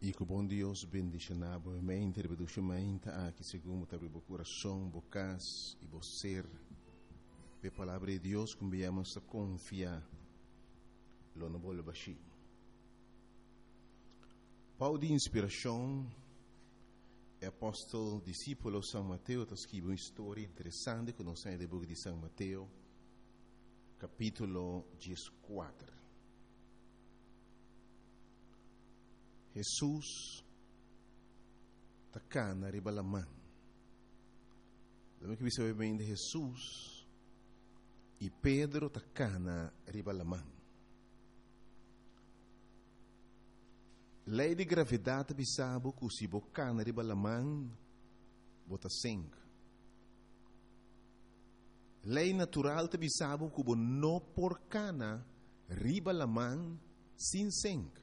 E que o bom Deus bendicionar a mente, reproduzindo aqui segundo o coração, bocas e o ser. A palavra de Deus que enviamos a confiar, lo não vou baixar. Paulo de inspiração, é apóstolo, discípulo de São Mateus, está escrevendo uma história interessante que nós temos no livro de São Mateus, capítulo 14. Jesus está cá na ribalamã. Lembra que você vê bem de Jesus e Pedro está cá na ribalamã. Lei de gravidade bisabo que se boca na ribalamã bota sangue. Lei natural te bisabo que não por cana ribalamã sem sangue.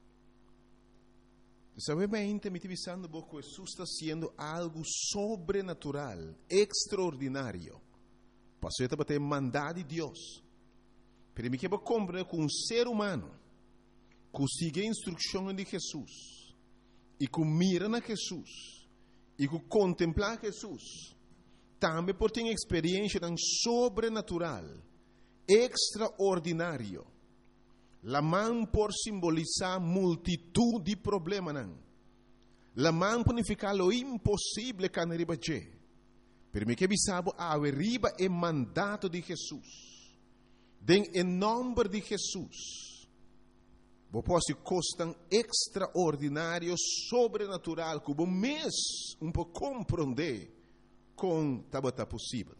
Sabemente me divisando que Jesus está sendo algo sobrenatural, extraordinário. Passou a ter mandado de Deus. Pero me quero compreender que um ser humano que sigue a instrução de Jesus e que mira na Jesus e que contempla Jesus, também por ter experiência tão sobrenatural, extraordinário. La mão por simbolizar multitud de problemas. La mão por significar lo impossível que não riba je. Pero me que bisabo a riba é mandato de Jesus. Den em nome de Jesus. Vos posso costan extraordinário, sobrenatural, que vos mês pouco compreender com tabata possível.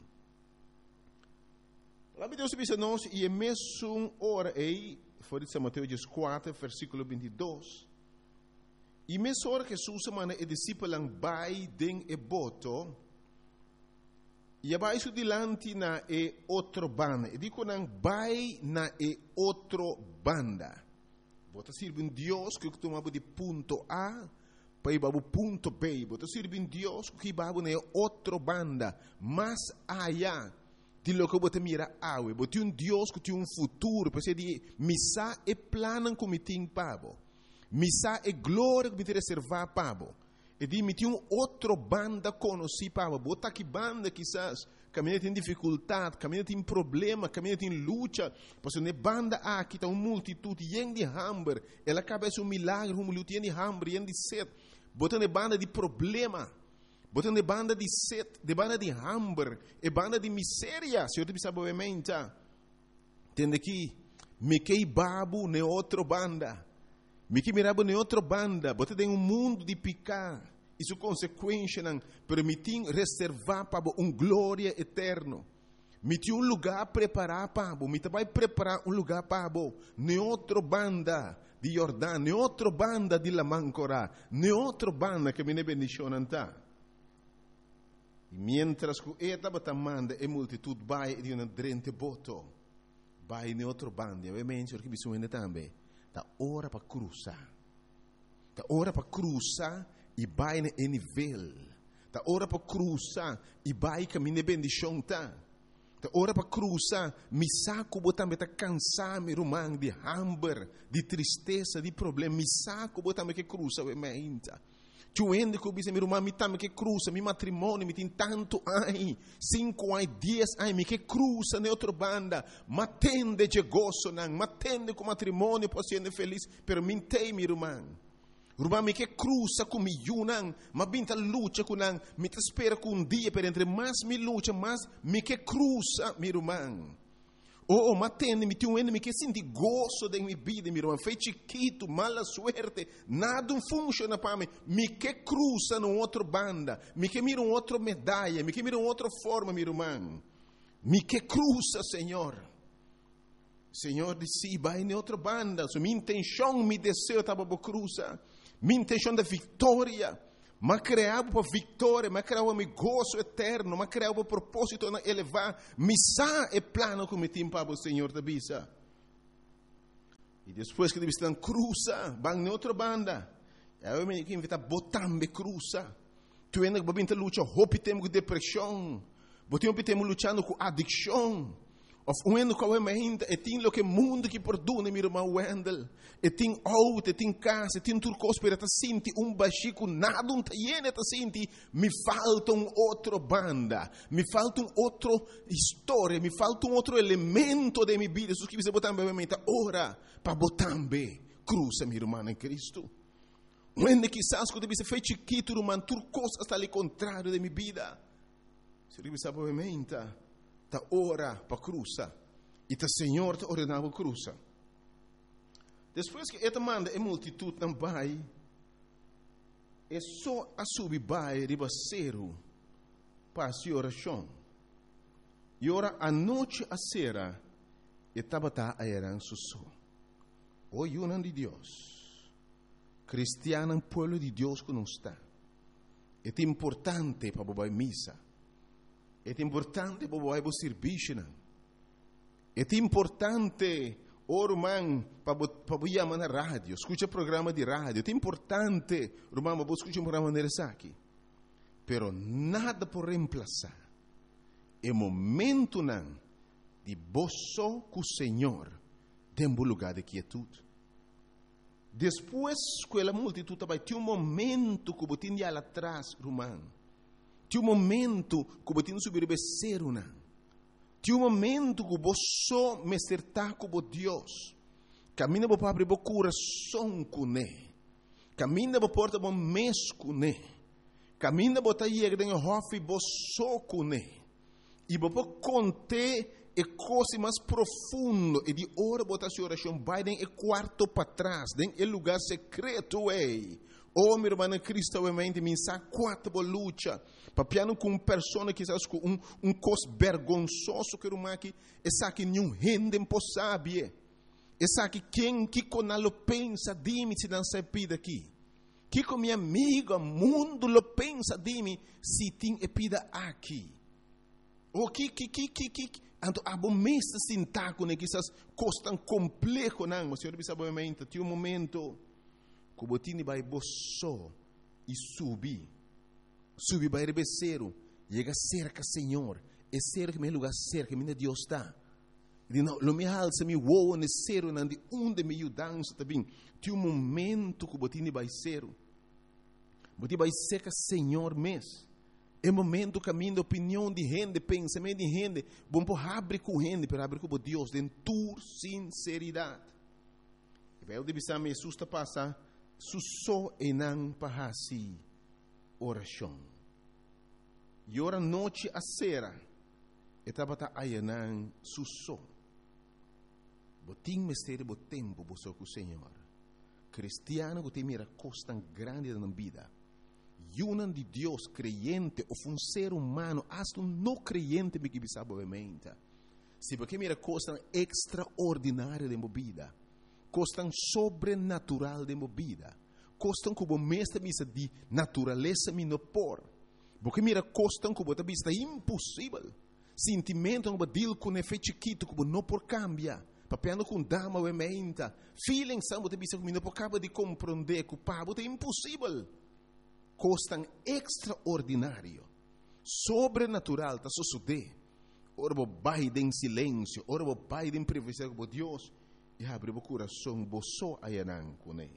A Bíblia diz nós e é mesmo hora aí. Foi de São Mateus 14, versículo 22. E mesmo hora que Jesus mana e discípulo vai den e boto, e abaixo dilante na e outro banda. E digo não vai na e outro banda. Bota sirve Deus que tomava de ponto A para ir para o ponto B. Bota sirve Deus que vai na outro banda, mais allá. De lo que você mira awe, você tem Deus que tem futuro, você diz, missa é plano que me tem pabo, missa é glória que me tem reservar pabo, e diz, me tem outro banda conhecido pabo, bota que banda quizás, caminha tem dificuldade, caminha tem problema, caminha tem luta, porque ne banda aqui está uma multitud, yen de hambre, ela acaba de milagre, uma luta yen de hambre, yen de sede, bota ne banda de problema. Botando de banda de sede, de banda de hambre, e banda de miséria. Se eu te pensava obviamente, tende que me que babu ne outra banda, me que mirabo ne outra banda, botando em mundo de picar, isso consequência não permitir reservar para glória eterno. Me tinha lugar preparar para me vai preparar lugar para ne outra banda de Jordão, ne outra banda de Lamancora, ne outra banda que me ne bendicionanta. E mientras que estava tamanda e multitud vai de uma drente boto, vai em outro bando, obviamente, porque bisogna também, da hora para cruzar, da hora para cruzar e vai em nível, da hora para cruzar e vai caminhar bendição tá, da hora para cruzar, me saco botar me tá cansado, me rumang de hambre, de tristeza, de problema, me saco botar me que cruza, obviamente. Tuende que eu meu irmão me tame que cruza, meu matrimônio me tem tanto ai, 5 ai, 10 ai, me que cruza na outra banda, matende de gozo não, matende com matrimônio posso ser feliz, pero mintei meu irmão. Irmão me que cruza com meu não, mas binta luta com não, me te espera com dia per entre mais me luta, mais me que cruza meu irmão. Oh, matende, me tem me que senti gozo da minha vida, meu irmão. Foi chiquito, mala suerte, nada funciona para mim. Me que cruza no outro banda, me que mira outra medalha, me que mira outra forma, meu irmão. Me que cruza, Senhor. Senhor disse, vai em outra banda. So, minha intenção, meu desejo estava para cruzar. Minha intenção da vitória. Mas criava para vitória, mas criava para gozo eterno, mas criava para propósito de elevar. Missa é plano que me tem para o Senhor da Bisa. E depois que eles estão cruza, vão em outra banda. Eu me invito a botar me cruza. Tu ainda vai lutar, hope temos depressão, temos lutando com adicção. Of uendo com a mente, e tem lo que mundo que perdona, meu irmão Wendel. E tem auto, e tem casa, e tem tudo coisa para te sentir baxico, nada um taien, te sentir, me falta outro banda, me falta outra história, me falta outro elemento de minha vida. Isso que você botar na mente, ora, para botar bem, cruza, meu irmão em Cristo. Uendo quizás quando você fez chiquito, irmão, tudo coisa está ali contrário de minha vida. Se você sabe a mente, ta ora para cruza e ta Senhor te ordenava cruza. Depois que esta manda a multitud não vai, é só a subir vai ribaceiro para a oração. E ora a noite a sera e tabata a eran susso. O yunan de Deus, cristiano pueblo de Deus que não está. É importante para bobar missa. É importante para o serviço. É importante, irmão, para chamar na rádio. Escuta programa de rádio. É importante, irmão, para escutar um programa de aqui. Pero nada por reemplazar. É momento não de boço com o Senhor dentro do lugar de quietude. Depois que a multitud vai ter momento que você tinha lá atrás, irmão. Tinha momento que você não subir becer uma. Tinha momento que você me acertar com Deus. Caminha para abrir o coração com ele. Caminha para porta o mês com ele. Caminha para ir em hofe você com ele. E para contar a coisa mais profunda e de hora botar sua oração vai em quarto para trás, em lugar secreto ei. Oh, meu irmão Cristo, obviamente, me sabe quatro luta. Papiano com uma pessoa que quizás com cos vergonzoso que uma que essa que nenhum rende impossível. Essa que quem que conalo pensa de mim se não se pida aqui. Que com minha amiga mundo lo pensa de mim se tem pida aqui. O que anto abomesta sintaco né quizás costan complexo não, mas senhor sabe obviamente, tem momento que botini vai boço e subir vai rebeceiro, chega cerca Senhor, é cerca meu lugar cerca, minha Deus está. E não, lo me alça me voa necero não de onde me dança também. Tem momento que botini vai ser, botini vai cerca Senhor mês. É momento caminho de opinião de gente, pensamento de gente, bom por abrir com gente, para abrir com Deus, de tua sinceridade. E vai o de bisar me susta passar, susso e não para assim oração. E ora noite a sera, e tabata ayanan susso. Botim mistério bo tempo bo com o Senhor. Cristiano que tem mira costa grande na vida. Yunan de Deus creyente ou um ser humano, hasta um não creyente me que sabe obviamente. Se porque mira costa extraordinária de vida, costa sobrenatural de vida, costa como mestre misa de natureza me no por. Porque mira costa como ta vista impossível. Sentimento como dil com efeito chiquito como não por cambia. Papiando com dama obviamente. Feeling são ta vista como não por acaba de compreender que o pavo é impossível. Costan extraordinário, sobrenatural, está sucedendo. Ora, vai em silêncio, ora, vai em privacidade com Deus, e abre o coração, você ayanan com ele.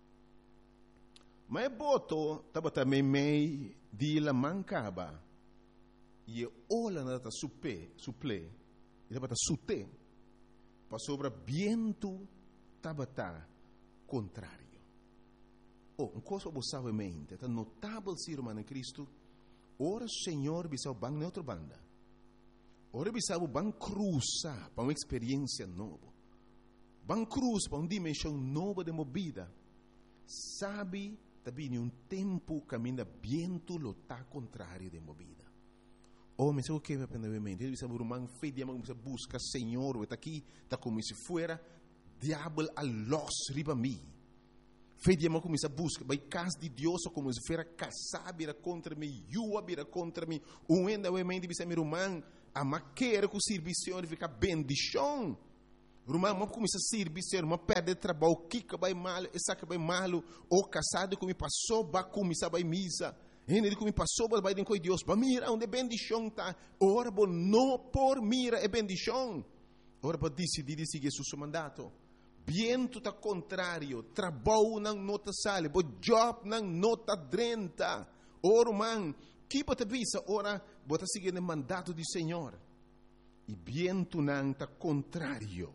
Mas boto, estava também meio de la mancaba, e olha nada suple, e estava sute, para sobre viento, estava contrário. Uma coisa que você sabe em mente, é notável ser humano em Cristo. Ora, Senhor, bisau bang na outra banda. Ora, bisau bang cruza para uma experiência nova. Bang cruza para uma dimensão nova de movida. Sabe, também um tempo caminha viento lo tá contrário de movida. Oh, mas o que vai aprender em mente? Ele bisau rumang fe dia mag busca Senhor, está aqui, está como se fuera diabo a los riba mi. Fé de amor começa a buscar, vai casa de Deus como se fosse casar, vira contra mim, yua vira contra mim, ainda o mente bisa meu irmão, a maquera com o serviço fica bendição. Irmão, mas começa a servir, mas perde trabalho, kika vai mal, essa que vai mal, ou casado como passou, vai começar vai misa. Ele que me passou vai den com Deus, para mira onde bendição tá. Ora bo não por mira é bendição. Ora bo decidir seguir seu mandato. Viento tá contrário, trabalho não nota sale, bo job não nota drenta. Ora man, que bota visa ora bota seguir o mandato do Senhor. E viento não tá contrário.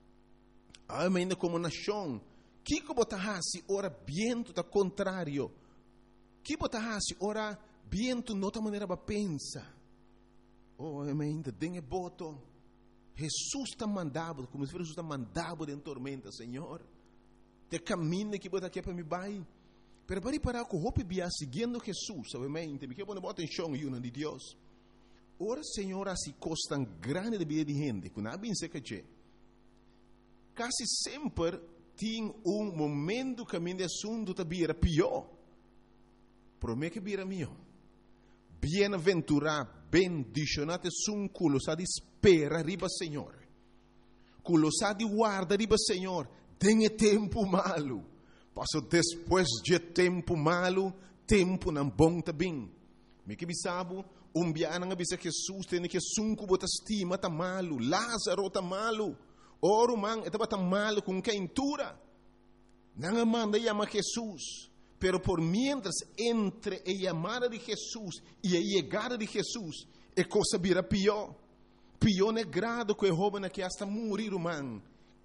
Ainda como nação, que bota hasi ora viento tá contrário. Que bota hasi ora viento nota maneira ba pensa. Oh, ainda tem boto. Jesus está mandado, como se Jesus está mandado em tormenta, Senhor. Te caminho que bota aqui para me vai. Pero para que o hope bia seguindo Jesus, obviamente, me que bota atenção e de Deus. Ora, Senhor, assim costan grande de vida de gente, que não bem se que quase sempre tem momento que caminho de assunto tá bira pior. Promete que bira mio. Bienaventurado, bendicionate sun culo sa di spera riba Senhor. Culo sa di guarda riba Senhor. Tenha tempo malo. Passo depois de tempo malo, tempo não bom também. Me que bisabo, biana nga bisa Jesus tem que sunku bota estima tá malo, Lázaro tá malo. Oro man etaba tá malo com quentura. Não manda chama Jesus. Pero por mientras entre a llamada de Jesús y a llegada de Jesús, es cosa vira pior. Pior negrado que el joven que hasta morir, man.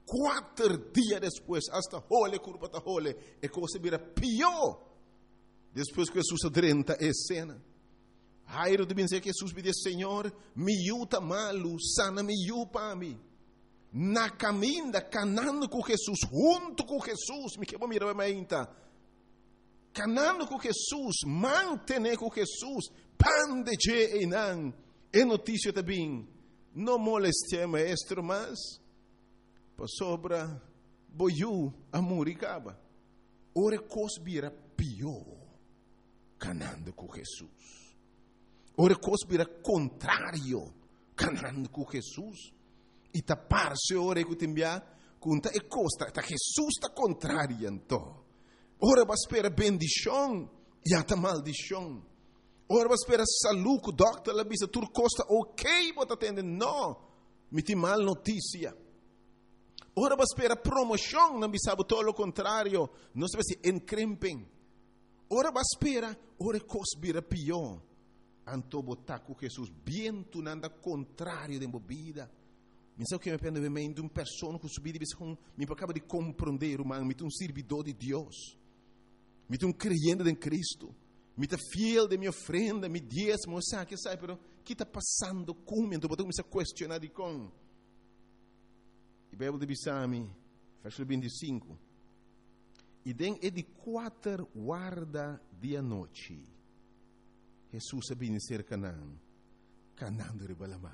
4 días después, hasta jole, curva ta jole, es cosa vira pior. Después que Jesús adrenta a escena. Jairo de dizer que Jesús me diz, Senhor, me yuta malo, sana me yupa a mim. Na caminda, canando com Jesus, junto com Jesus, me quebra mirar a minha canando com Jesus, mantener com Jesus, pan de je e não. É notícia também. Não moleste maestro, mas para sobra boiu a muricaba. Ora cosbira pior, canando com Jesus. Ora cosbira contrário, canando com Jesus. E tapar-se ora que timbia, conta e costa, tá Jesus está contrário então. Ora vai esperar bendição e até maldição. Ora vai esperar saúde, o doctor lá bisa tur costa ok, bota atender, não, me tem mal notícia. Ora vai esperar promoção, não bisa todo o contrário, não se vai se encrempem. Ora vai esperar, ora cosbira pior. Anto botar com Jesus, bem tu nanda contrário de vida. Me sabe o que me pende bem de uma pessoa que subir e me acaba de compreender, man, me tem servidor de Deus. Me tem creyente em Cristo. Me tem fiel de minha ofrenda, me diezmo, sabe que sai, pero que está passando comigo? Então, eu me questionar de com. E Bíblia de Bissami, versículo 25. E den é de 4 guarda de noite. Jesus sabia ser Canaã. Canaã de Ribalamã.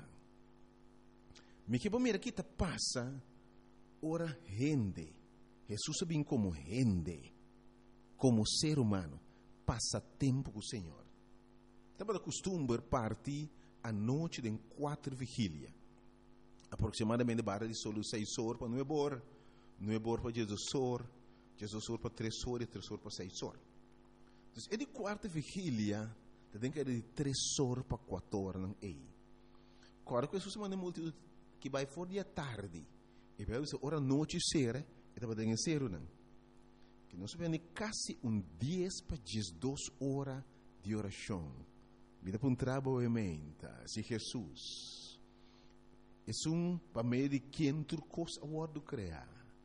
Me que bom mira que está passa, ora rende. Jesus sabia como rende. Como ser humano, passa tempo com o Senhor. Estava de costume partir à noite de 4 vigília. Aproximadamente barra de solo 6 horas para 9 horas. 9 horas para 16 horas. 16 horas para 3 horas e 3 horas para 6 horas. Então, é de 4 vigília, tem que ir de 3 horas para 4 horas. Não é? Agora, que Jesus manda multidão que vai fora de tarde. E vai dizer, hora noite será, e estava dentro de ser, não? Que nós vemos quase 10 para 12 horas de oração. Vida para um trabalho se Jesus é para meio de quem turcos a word criar.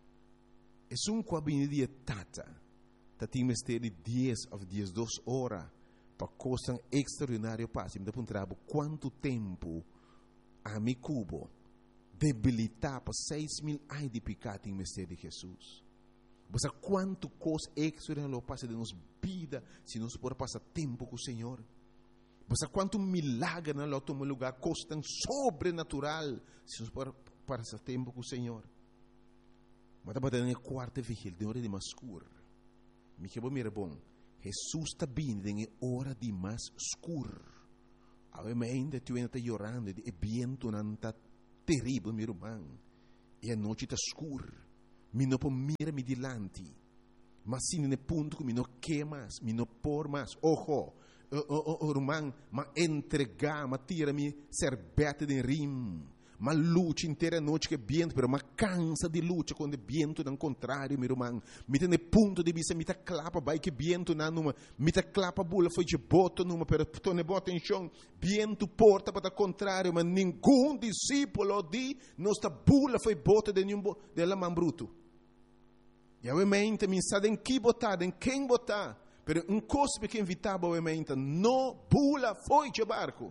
É com a bem de tata. Tem mistério de 10 ou 12 horas para coisa extraordinária passe. Vida para um trabalho quanto tempo a mi cubo debilitar para 6.000 anos de pecado em mistério de Jesus. Você quanto coisa extraordinária passa de nossa vida se nós podemos passar tempo com o Senhor. Você quanto milagre não toma lugar, coisa tão sobrenatural se nós podemos passar tempo com o Senhor. Mas estava dando a 4ª vigília, de hora de mais escuro. Me que bom, Jesus está vindo em hora de mais escuro. Ainda tu ainda está chorando, e vento não está terrível, meu irmão. E a noite está escura. Me não pode mirar-me dilante. Mas se não é ponto que me não quer mais, me não por mais. Ojo, irmão, mas entregar, mas tira-me serbete de rim. Mas luta inteira noite que viento, mas cansa de luta quando viento não contrário, meu irmão. Me tem ponto de vista, me tá clapa, vai que viento na numa, me tá clapa bula foi de boto numa, pero tu ne bota em chão, viento porta para o contrário, mas nenhum discípulo de nossa bula foi bota de nenhum de la man bruto. E a mente me sabe em que botar, em quem botar, pero um cospe que invitava a mente, no bula foi de barco.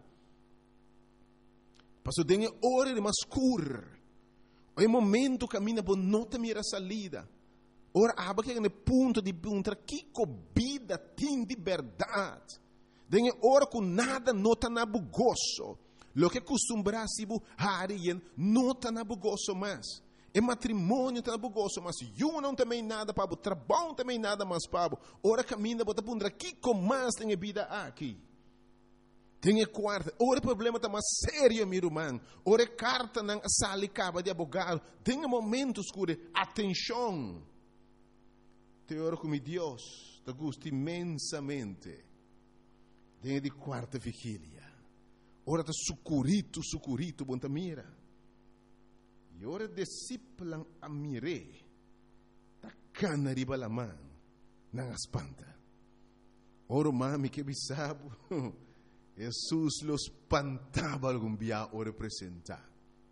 Passou tem hora de mascur. O momento caminha por nota mira salida. Ora aba que no ponto de punta que vida tem de verdade. Tem hora com nada nota na bugoso. Lo que costumbra se bu harien nota na bugoso mais. E matrimônio tá na bugoso, mas eu não também nada para o trabalho também nada mais para. Ora caminha por punta que mais tem vida aqui. Tem quarta, ora o problema está mais sério, meu irmão. Ora carta na sala acaba de abogado. Tem momentos que atenção. Te oro com Deus, te gusta imensamente. Tem de quarta vigília. Ora está sucurito, bom mira. E ora discípulo a mire. Ta cana riba la mão, não espanta. Ora mami que bisabo. Jesus los espantava algum dia o representar.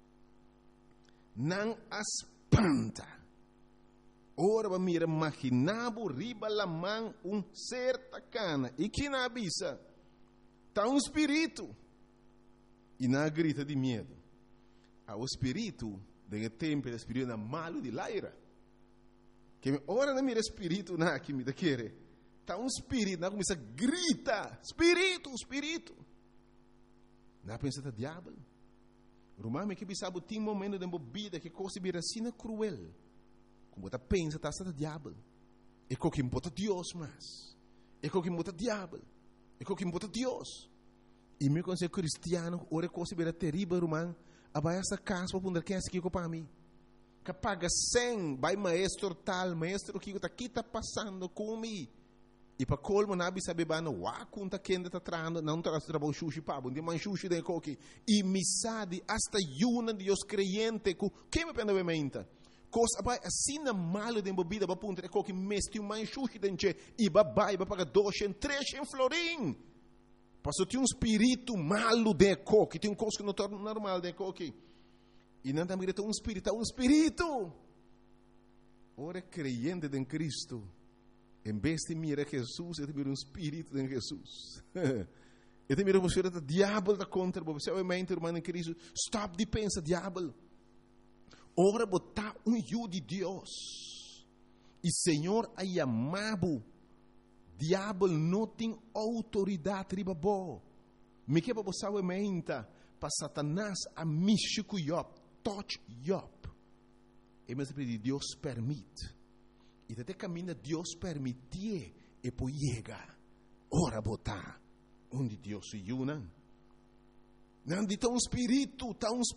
Não espanta. Ora, mira, imaginava riba la mão certa cana. E que na avisa? Está espírito. E na grita de medo. O espírito, de tempo, o espírito é malo de laira. Que ora não mira espírito, na que me querer. Está espírito, não começa a gritar, espírito. Não pensa que diabo. Romano que sabe tem momento de bebida que coisa vira assim cruel. Como você pensa que está diabo. É o que importa Deus mais. É o que importa diabo. É o que importa Deus. E meu conselho cristiano, ora coisa vira terrível, romano. Abai essa casa para poder quem é aqui para mim. Que paga 100, vai maestro tal, maestro que está passando comigo. E para colmo nabi sabe bano wa kunta kenda está trando não está trabalhando sushi pa bom de man sushi de coque e misade hasta yuna de os creyente ku que me pena menta coisa vai assim na malo de bebida para punta de coque mesti um man sushi denche e babai para pagar 200 300 florim passou tem espírito malo de coque tem coisa que não normal de coque e não também tem espírito ora creyente em Cristo. Em vez de mirar Jesus, ele mira espírito de Jesus. Ele mira você o diabo da contra você, obviamente, irmão em Cristo. Stop de pensar diabo. Ora botar de Deus. E Senhor a chamado. Diabo não tem autoridade riba bo. Me que você obviamente para Satanás a mixico Job, touch Job. E mas Deus permite. E até caminha Deus permitir e poi chega. Ora botar onde Deus se una. Não de tão espírito,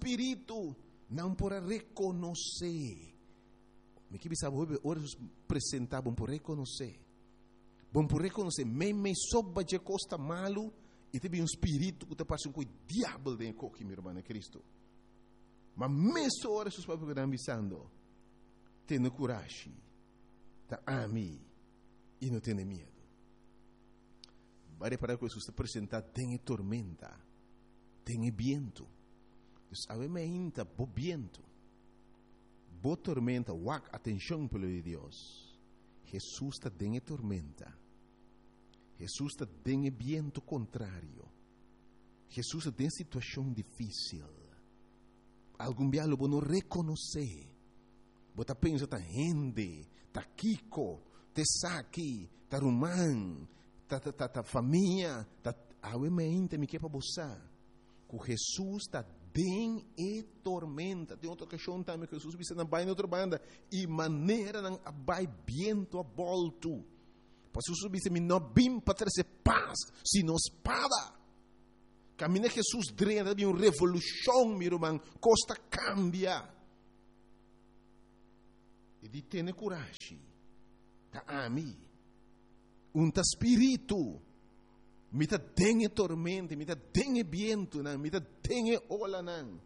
não por reconhecer. Me que sabe ora apresentar bom por reconhecer. Bom por reconhecer, me soba de costa malo e teve espírito que te passa com o diabo dentro de meu irmão Cristo. Mas mesmo ora os papos que estão avisando, tenha coragem. Ami e não tem medo. Vai para que Jesus te apresentar tem tormenta, tem viento. Então, obviamente, bo viento, bo tormenta, wak atenção pelo de Deus. Jesus está tem tormenta. Jesus está tem viento contrário. Jesus tem situação difícil. Algum dia lo não reconhecer. Você pensa tá rende. Ta Kiko, te Saki, ta Rumán, ta família, ta aumente me que para você. Que Jesus está bem e tormenta. Tem outra questão também que Jesus disse na baia outra banda e maneira não abai viento a volto. Pois Jesus disse me não bim para trazer paz, sino espada. Caminha Jesus drena de uma revolução, meu irmão, costa cambia. E de ter coragem, tá ami, um espírito, Mita tenha tormenta, mita tenha viento, mita tenha ola.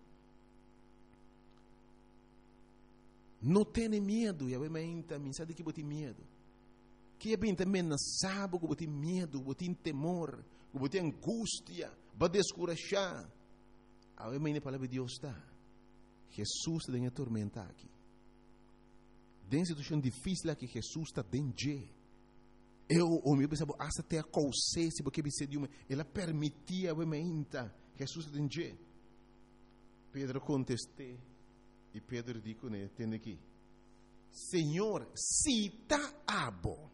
Não tenha medo, eu menta, me sabe que bote medo. Que é bem também não sabe que bote medo, bote temor, bote angústia, vai descurajar. A mãe na palavra de Deus está. Jesus está em tormenta aqui. Tem situação difícil aqui, Jesus está dentro. O meu pensava, até a consciência, porque ela permitia a menta. Jesus está dentro. Pedro contestou. E Pedro disse, né, tem aqui. Senhor, se está abo.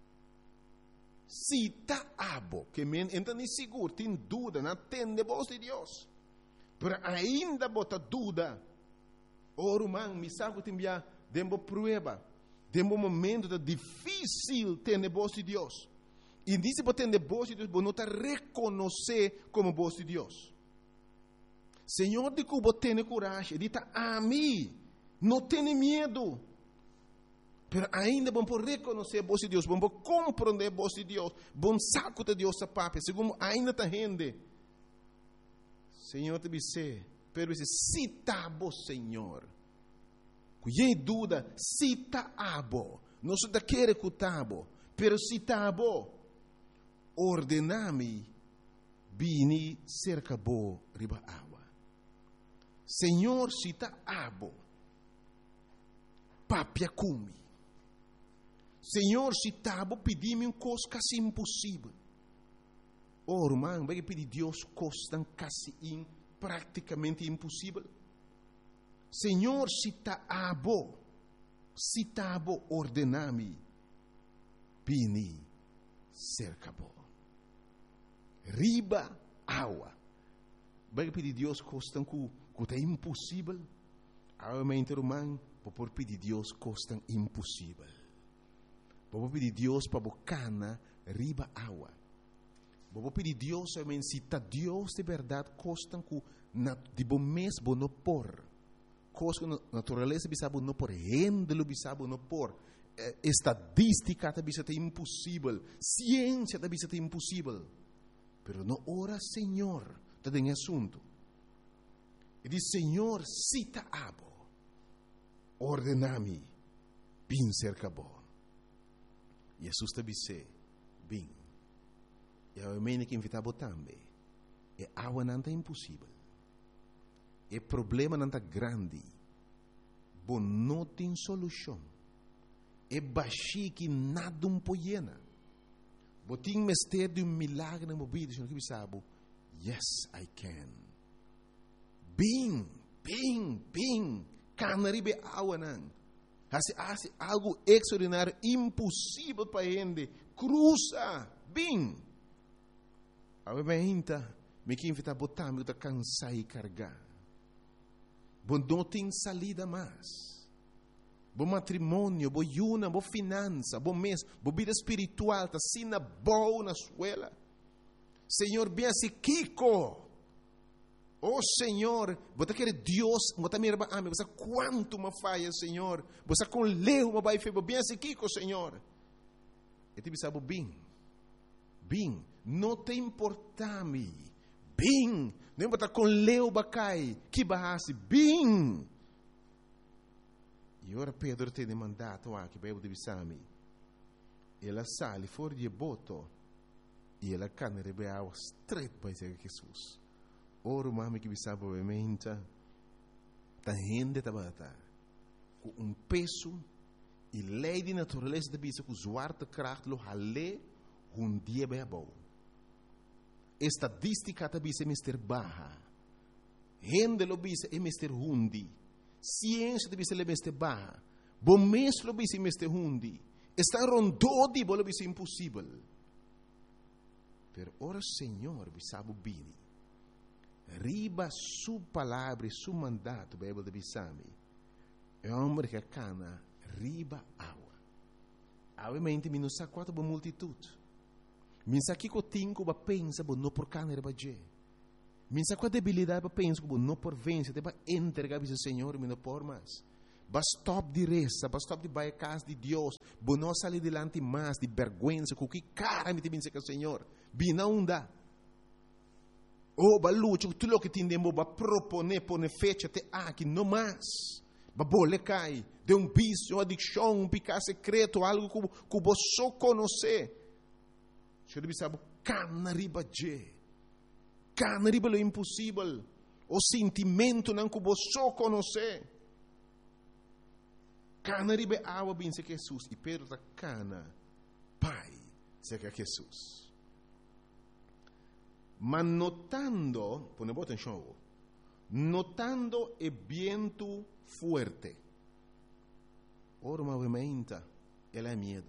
Se está abo. Que men ainda nem seguro, tem dúvida, não tem de voz de Deus. Mas ainda bota dúvida. Ora, man, me sabe que tem uma prova. Tem um momento difícil ter de voz de Deus. E disse que tem de voz de Deus, você não está reconhecer como voz de Deus. Senhor, de que você tem coragem, diz a mim, não tenha medo. Mas ainda vamos reconhecer a voz de Deus, vamos compreender a voz de Deus, vamos saco de Deus a papo, segundo ainda está rende. Senhor, te disse, pero disse, se está bom, Senhor. Cuidei dúvida, se está abo, não se quer que está abo, pero se está abo, ordename, vini cerca bo riba água. Senhor, se está abo, papia cumi. Senhor, se está abo, pedi-me coisa quase impossível. Irmão, vai pedir Deus coisa quase praticamente impossível. Senhor, se está abo, ordename, vini cerca bo. Riba água. Vai pedir Deus coisa que é impossível. Realmente, irmão, vou pedir Deus coisa impossível. Vou pedir Deus para bocana riba água. Vou pedir Deus, se está Deus de verdade, coisa que de bom mês não por. Coisa que natureza bisabo não por, rendelo bisabo não por. Estadística também é impossível. Ciência também é impossível. Pero não ora, Senhor, está em assunto. E diz, Senhor, cita abo, ordename, bin cerca bo. Jesus te disse, bin. E a mãe que invitava também. E água não é impossível. E problema não é grande. Bom, não tem solução. E baixi que nada poiena. Botim mestre de milagre na mobília, senhor que sabe. Yes, I can. Bing, canaribe água não. Hace algo extraordinário, impossível para gente. Cruza, bing. A gente me que invita a botar, me está cansar e carregar. Bom, não tem salida mais. Bom matrimônio, bom yuna, bom finança, bom mês, bom vida espiritual, tá sina boa na escola. Senhor, bem assim, Kiko. Oh, Senhor, você quer Deus, você me ama, você quanto me falha, Senhor. Você com leu, me vai fazer, bem assim, Kiko, Senhor. E te sabe, bem, não te importa-me. Bem, não importa com leu, bacai, que barrasse, bem. E ora Pedro tem mandato aqui para eu divisar-me. Ela sale fora de boto e ela cana rebeau straight para Jesus. Ora mami que bisabo obviamente ta gente tabata com peso e lei de natureza de bisa com zwarte kracht lo hale dia bebo. Estadística ta bisa mister baha. Gente lo bisa e mister hundi. Ciência de bisa le mister baha. Bom mês lo bisa mister hundi. Está rondó di bo lo bisa impossível. Per ora Senhor bisabo bini. Riba su palavra, su mandato, Bíblia de Bissami. É um homem que cana riba água. Obviamente, me não sabe quanto boa multitude. Me sabe que eu tenho que pensar, não por cana riba je. Me sabe qual debilidade para pensar, não por vencer, para entregar ao Senhor, me não por mais. Ba stop de reza, ba stop de vai a casa de Deus. Ba não sair delante mais de vergonha, com que cara me tem que o Senhor. Bina unda. Oh, ba luta, tudo o que tem demo ba propone, pone fecha te aqui não mais. Ba bole cai, de vício, adicção, pecado secreto, algo que você só conhece. Você deve saber, cana riba je. Cana riba lo impossível. O sentimento não que você só conhece. Cana riba água bem se Jesus. E Pedro está cana, Pai, se que Jesus. Mas notando, pone atenção, notando o vento fuerte. Ora, movimenta, ela é medo.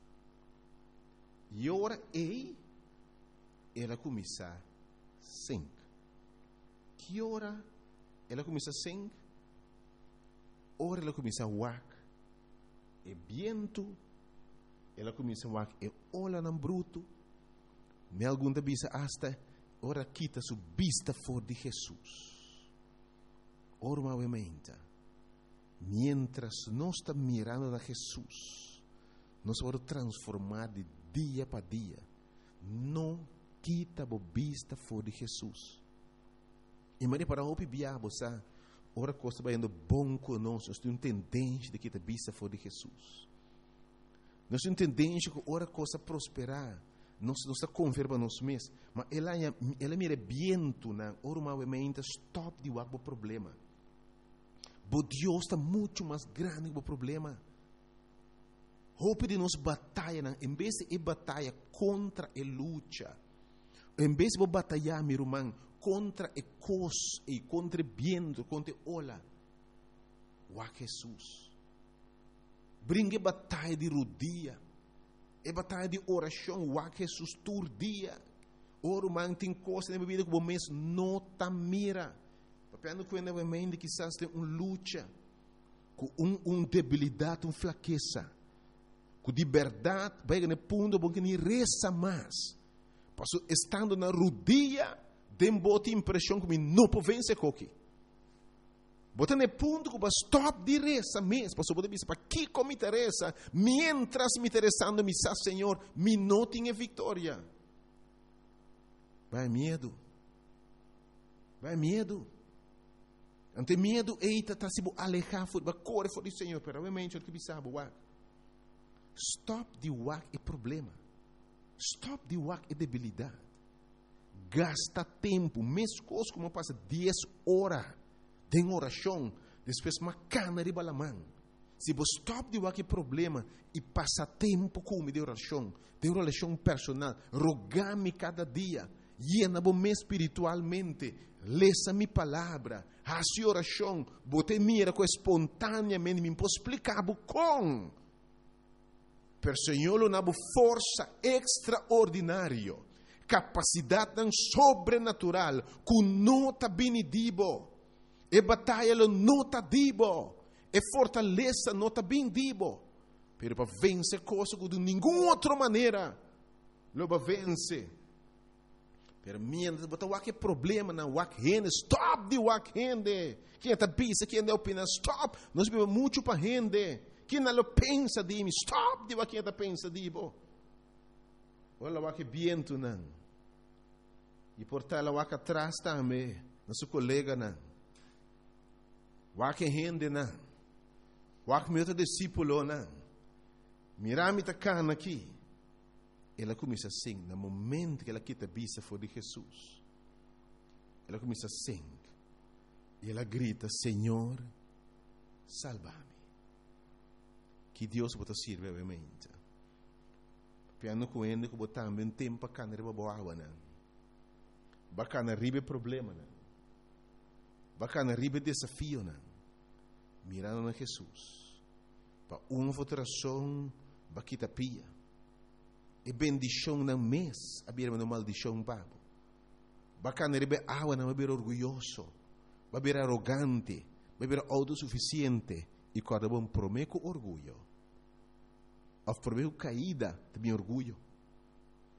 E ora, ela começa a sing. Que hora ela começa a sing? Ora, ela começa a wak. E vento, ela começa a wak. E olha no bruto. Me alguma vez hasta, ora, quita sua vista fora de Jesus. Ora, movimenta. Mientras nós estamos mirando a Jesus, nós vamos transformar de dia para dia. Não quita a vista fora de Jesus. E mas para o biabo, sabe? Ora coisa vai indo bom conosco. Nós temos tendência de quitar a vista fora de Jesus. Nós temos tendência que ora coisa prosperar. Nós está converba nós mesmos. Mas ela mira viento na ora movimenta stop de o problema. Mas Deus está muito mais grande que o problema. Roupa de nós batalha, em vez de batalha contra a luta, em vez de batalhar, meu irmão, contra a coisa e contra o vento, contra a ola, o Jesus. Brinque batalha de rodia, é batalha de oração, o Jesus todo dia. Ora, irmão, tem coisa na vida que o mês não está mira. Papiando com a mente que quizás tem uma luta, com debilidade, uma fraqueza, com de verdade, vai no ponto bom que nem reza mais. Passo estando na rodia, tem boa impressão que não pode vencer coque. Bota no ponto que vai stop de reza mesmo. Passo pode dizer para que como me interessa, mientras me interessando me sa Senhor, me não tenha vitória. Vai medo. Vai medo. Ante medo, eita, está se alejar, vai correr fora do Senhor. Pero obviamente, o que sabe, stop de wak é problema. Stop de wak é debilidade. Gasta tempo, mesmo coisa como passa 10 horas de oração, depois uma cana de balamão. Se você stop de wak é problema e passa tempo com de oração personal, rogar-me cada dia, llena-me espiritualmente, lesa minha palavra, faça oração, botei mira com espontaneamente, me posso explicar com. Per Senhor não há força extraordinária, capacidade sobrenatural, que não está bem dibo, e batalha não está dibo, e fortaleza não está bem dibo, pero para vencer coisa que de nenhuma outra maneira, lo vai vencer. Pero mientras botar o que problema na wak rende, stop de wak rende. Quem está pensa, quem não opina, stop. Nós vivemos muito para rende. Quem não pensa de mim, stop de quem está pensa de mim. Olha o wak viento não. E portar o wak atrás também, nosso colega não. Wak rende não. Wak meu discípulo não. Mirame tá cana aqui. Ela começa a sing, no momento que ela quita a vista fora de Jesus. Ela começa a sing. E ela grita, Senhor, salva-me. Que Deus pode servir, obviamente. Piano com ele, que botar um tempo para canar a boa não. Bacana ribe problema não. Bacana ribe desafio não. Mirando a Jesus. Para uma votação, baquita pia. E bendição não mês, abrir uma maldição babo. Bacana rebe água não abrir orgulhoso, abrir arrogante, abrir autossuficiente e quando bom prometo orgulho. Of prometo caída de meu orgulho.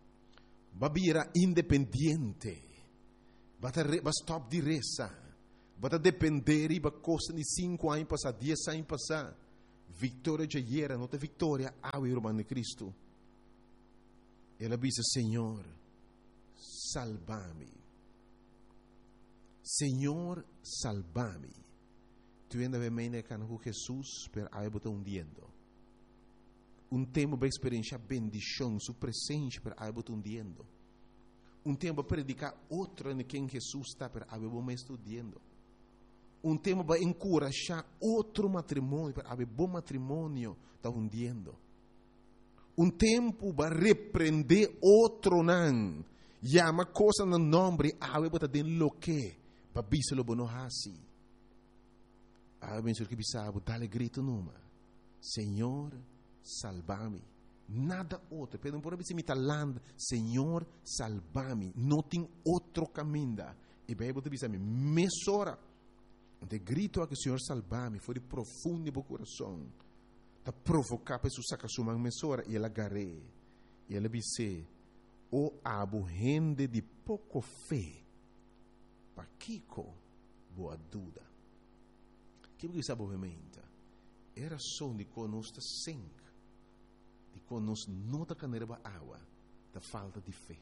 Babira independente, ba stop de reza, Bota depender e coisa de 5 anos passar, 10 anos passar. Vitória já era, não tem vitória, ao irmão de Cristo. Ela disse, Senhor, salva-me. Senhor, salva-me. Tu ainda vem me com Jesus, pero aí bota hundiendo. Tempo para experienciar bendição, sua presença, pero aí bota hundiendo. Tempo para predicar outra em quem Jesus está, pero aí bota estudando. Tempo para encorajar outro matrimônio, pero aí bom matrimônio está hundiendo. Tempo para repreender outro não. Llama coisa no nome, aí bota dentro lo que, para biselo bonohasi. Aí bem que bisabo, dá-lhe grito numa. Senhor, salva-me. Nada outro. Pedro, por exemplo, talando, Senhor, salva-me. Não tem outro caminho. E bem, você diz a mim, mesora. De grito a que o Senhor salva-me, foi de profundo do coração. Está provocar para sacar sua mão mesora. E ela agarrei. E ela disse, o abo gente de pouco fé. Para Kiko, boa dúvida. Que você sabe obviamente? Era só de conosco sangue. De conosco não está canereba água. Da falta de fé.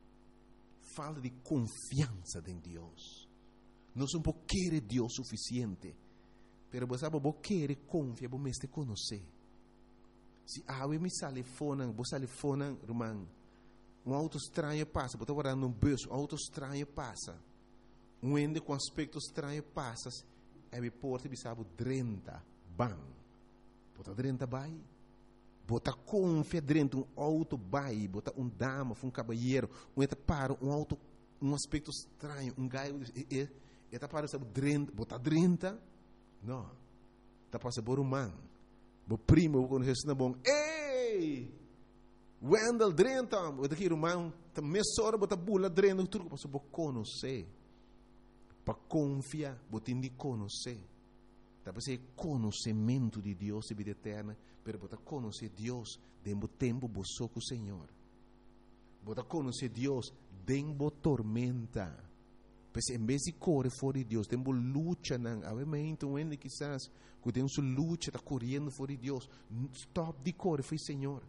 Falta de confiança em Deus. Não só um querer Deus suficiente. Pero você sabe, você querer confiar, você mesmo conhecer. Se água me sale fora, você sale fora, irmão. Auto estranho passa. Você está guardando bus, auto estranho passa. Ende com aspecto estranho passa. É porta bisabo 30 bang. Bota 30 bai. Bota confia dentro auto bai, bota dama, caballeiro, eta para auto aspecto estranho, gaio eta para sabe 30, bota 30. Não. Tá passa por bo primo com Jesus na bom. Ei! Wendel 30, bota aqui irmão, tá mesora bota bula 30, tudo passa bo conhecer. Para confiar, você tem de conhecer. Para ser conhecimento de Deus e vida eterna, pero para conhecer Deus, dentro do tempo, você com o Senhor. Para conhecer Deus, dentro da tormenta. Porque em vez de correr fora de Deus, tem luta, não. Obviamente, quizás, que tem sua luta, está correndo fora de Deus. Stop de correr, foi Senhor.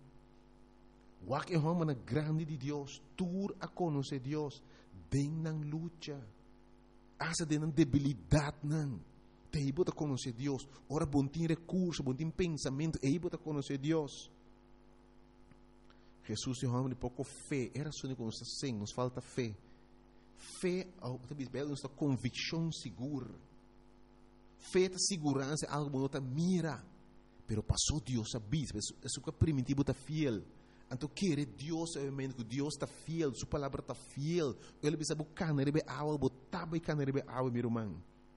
O que é uma grande de Deus, tur a conhecer Deus, dentro da luta. Asa de debilidade não. Te ibo a conhecer Deus. Ora bom tem recurso, bom tem pensamento, e ibo a conhecer Deus. Jesus tem um de pouco fé. Era só que nos assim, nos falta fé. Fé, nos dá convicção segura. Fé da segurança é algo que não mira. Pero passou Deus a bis, isso que é primitivo está fiel. Então, querer Deus, obviamente, que Deus está fiel, sua palavra está fiel. Ele precisa buscar na rebe água, botar buscar na rebe água, meu irmão.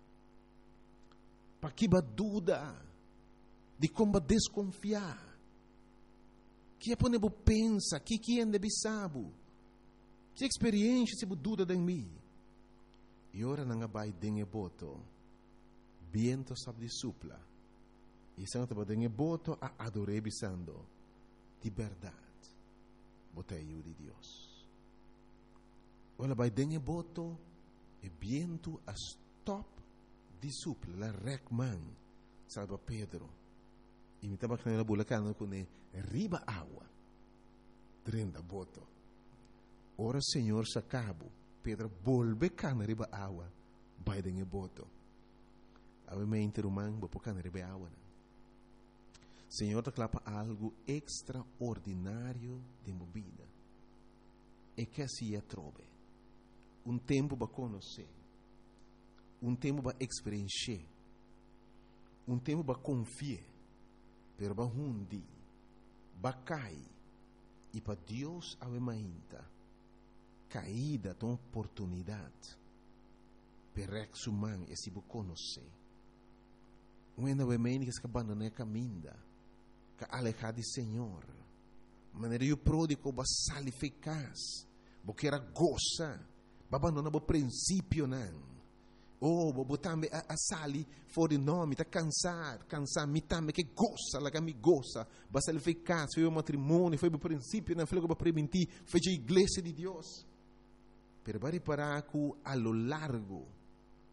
Para que dúvida de como desconfiar. Que é para não pensa, que é de bisabo. Que experiência se dúvida em mim. E ora não vai dengue boto, viento sabe de supla. E se não te dengue boto, a adorei bisando de verdade. Botei de Deus. Olha, vai dengue boto e viento a stop de supla, la recman, salva Pedro. E me estava canela bulacana com riba água. 30 boto. Ora Senhor sacabo, Pedro volve cana riba água, vai dengue boto. Obviamente, irmão, vou pôr cana riba água. Senhor te clapa algo extraordinário de vida. E que assim é trove. Tempo para conhecer. Tempo para experienciar. Tempo para confiar. Pero para hundi. Para cair. E para Deus a mainta. Caída de uma oportunidade. Para exumar e se conhecer. Ainda obviamente que se abandona o caminho. Que alejar de Senhor. Maneira o pródigo vai sair eficaz. Porque era goza. Vai abandonar o princípio não. Vou também a sair fora de nome. Está cansar. Me também que goza. Lá que me goza. Vai sair eficaz. Foi o matrimônio. Foi o princípio. Não foi o que vai prevenir. Foi a igreja de Deus. Pero vai reparar que a lo largo.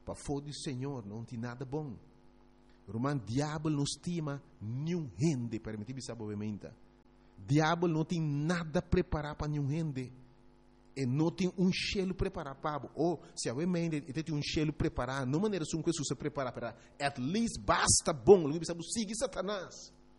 para fora do Senhor não tem nada bom. Romano, diabo não estima nenhum gente, permite-me saber obviamente. Diabo não tem nada preparado para nenhum gente. E não tem cheiro preparado para. Ou, se a mente tem cheiro preparado, não maneira como Jesus se prepara para. At least basta bom. Não sabe seguir Satanás.